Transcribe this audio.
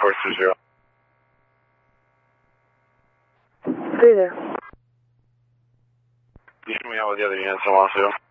420. Hey there. You show me out with the other units in Los Angeles.